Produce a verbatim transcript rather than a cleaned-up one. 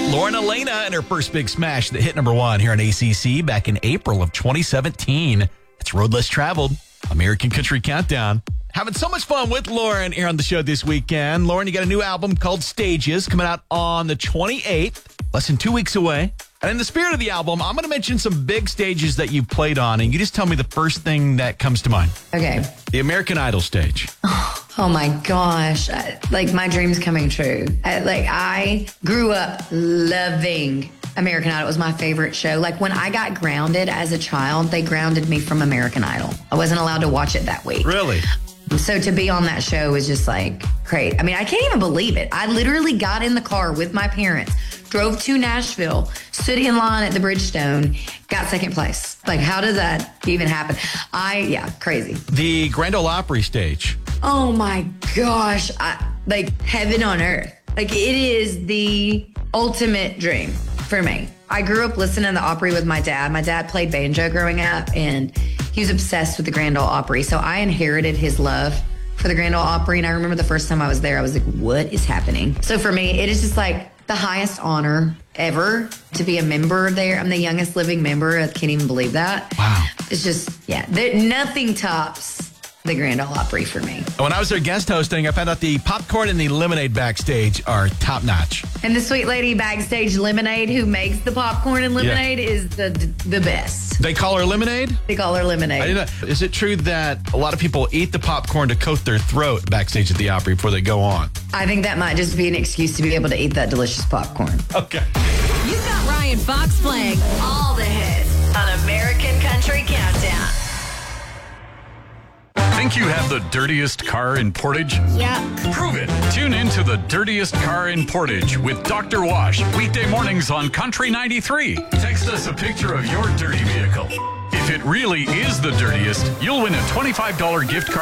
Lauren Elena and her first big smash that hit number one here on A C C back in April of twenty seventeen. It's Road Less Traveled, American Country Countdown. Having so much fun with Lauren here on the show this weekend. Lauren, you got a new album called Stages coming out on the twenty-eighth, less than two weeks away. And in the spirit of the album, I'm going to mention some big stages that you've played on, and you just tell me the first thing that comes to mind. Okay. The American Idol stage. Oh my gosh. I, like my dream's coming true. I, like I grew up loving American Idol. It was my favorite show. Like when I got grounded as a child, they grounded me from American Idol. I wasn't allowed to watch it that week. Really? So to be on that show was just like great. I mean, I can't even believe it. I literally got in the car with my parents, drove to Nashville, stood in line at the Bridgestone, got second place. Like, how does that even happen? I, yeah, crazy. The Grand Ole Opry stage. Oh my gosh. I, like heaven on earth. Like it is the ultimate dream for me. I grew up listening to the Opry with my dad. My dad played banjo growing up and he was obsessed with the Grand Ole Opry. So I inherited his love for the Grand Ole Opry. And I remember the first time I was there, I was like, what is happening? So for me, it is just like the highest honor ever to be a member there. I'm the youngest living member. I can't even believe that. Wow. It's just, yeah, there, nothing tops the Grand Ole Opry for me. When I was there guest hosting, I found out the popcorn and the lemonade backstage are top notch. And the sweet lady backstage lemonade who makes the popcorn and lemonade yeah. is the the best. They call her lemonade? They call her lemonade. I didn't know. Is it true that a lot of people eat the popcorn to coat their throat backstage at the Opry before they go on? I think that might just be an excuse to be able to eat that delicious popcorn. Okay. You've got Ryan Fox playing all the hits on American Country Countdown. Think you have the dirtiest car in Portage? Yuck. Prove it. Tune in to the dirtiest car in Portage with Doctor Wash, weekday mornings on Country ninety-three. Text us a picture of your dirty vehicle. If it really is the dirtiest, you'll win a twenty-five dollars gift card